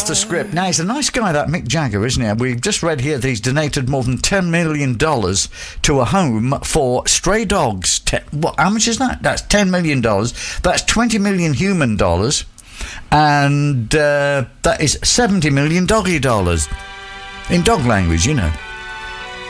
the script. Now, he's a nice guy, that Mick Jagger, isn't he? We've just read here that he's donated more than $10 million to a home for stray dogs. How much is that? That's $10 million. That's 20 million human dollars. And that is 70 million doggy dollars. In dog language, you know.